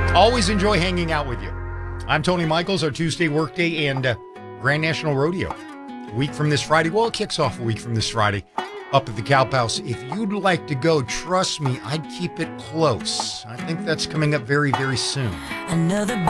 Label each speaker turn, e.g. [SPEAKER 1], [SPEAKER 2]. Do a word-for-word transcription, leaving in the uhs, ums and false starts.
[SPEAKER 1] Always enjoy hanging out with you. I'm Tony Michaels, our Tuesday workday and uh, Grand National Rodeo. A week from this Friday. Well, it kicks off a week from this Friday up at the Cow Palace. If you'd like to go, trust me, I'd keep it close. I think that's coming up very, very soon.
[SPEAKER 2] Another